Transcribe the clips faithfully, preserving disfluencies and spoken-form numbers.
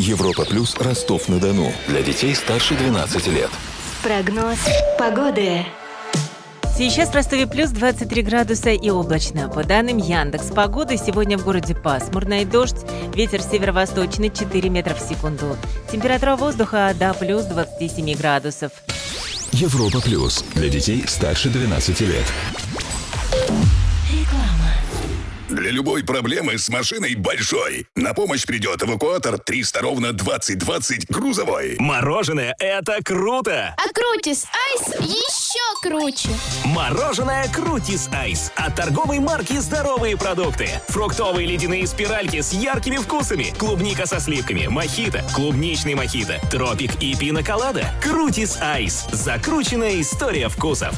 Европа Плюс Ростов-на-Дону. Для детей старше двенадцати лет. Прогноз погоды. Сейчас в Ростове плюс двадцать три градуса и облачно. По данным Яндекс.Погоды, сегодня в городе пасмурно и дождь. Ветер северо-восточный четыре метра в секунду. Температура воздуха до плюс двадцати семи градусов. Европа Плюс. Для детей старше двенадцати лет. Для любой проблемы с машиной большой на помощь придет эвакуатор триста ровно двадцать двадцать грузовой. Мороженое – это круто! А Крутис Айс еще круче! Мороженое Крутис Айс от торговой марки «Здоровые продукты». Фруктовые ледяные спиральки с яркими вкусами. Клубника со сливками, мохито, клубничный мохито, тропик и пина-колада. Крутис Айс. Закрученная история вкусов.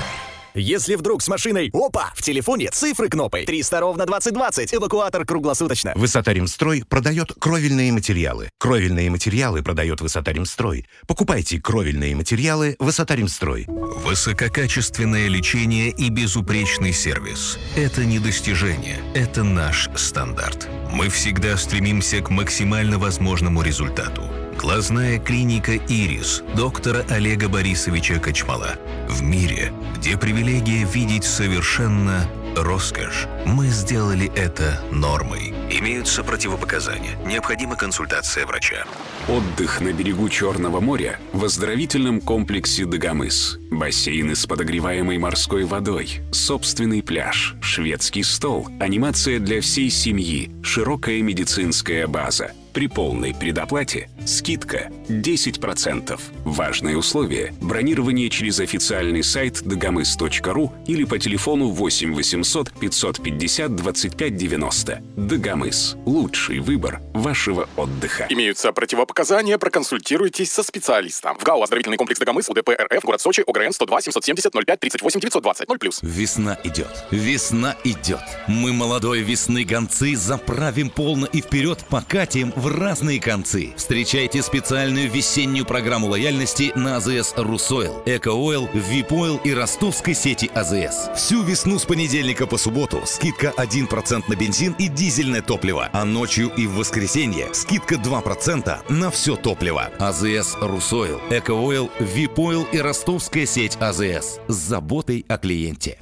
Если вдруг с машиной опа, в телефоне цифры кнопой триста ровно двадцать двадцать, эвакуатор круглосуточно. Высота-Ремстрой продает кровельные материалы. Кровельные материалы продает Высота-Ремстрой. Покупайте кровельные материалы Высота-Ремстрой. Высококачественное лечение и безупречный сервис – это не достижение, это наш стандарт. Мы всегда стремимся к максимально возможному результату. Глазная клиника «Ирис» доктора Олега Борисовича Кочмала. В мире, где привилегия видеть совершенно роскошь, мы сделали это нормой. Имеются противопоказания. Необходима консультация врача. Отдых на берегу Черного моря в оздоровительном комплексе «Дагомыс». Бассейны с подогреваемой морской водой, собственный пляж, шведский стол, анимация для всей семьи, широкая медицинская база. При полной предоплате скидка десять процентов. Важное условие – бронирование через официальный сайт дагомыс точка ру или по телефону восемь восемьсот пятьсот пятьдесят двадцать пять девяносто. Дагомыс – лучший выбор вашего отдыха. Имеются противопоказания, проконсультируйтесь со специалистом. В ГАО «Оздоровительный комплекс Дагомыс», УДП РФ, город Сочи, ОГРН сто два семьсот семьдесят ноль пять тридцать восемь девятьсот двадцать, ноль плюс. Весна идет, весна идет. Мы молодой весны гонцы заправим полно и вперед покатим в разные концы. Встречайте специальную весеннюю программу лояльности на АЗС «Русойл», «Эко-Ойл», «Вип-Ойл» и ростовской сети АЗС. Всю весну с понедельника по субботу скидка один процент на бензин и дизельное топливо, а ночью и в воскресенье скидка два процента на все топливо. АЗС «Русойл», «Эко-Ойл», «Вип-Ойл» и ростовская сеть АЗС с заботой о клиенте.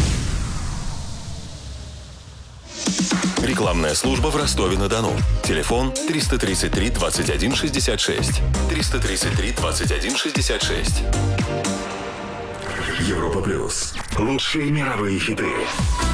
Рекламная служба в Ростове-на-Дону. Телефон триста тридцать три двадцать один шестьдесят шесть. триста тридцать три двадцать один шестьдесят шесть. Европа Плюс. Лучшие мировые хиты.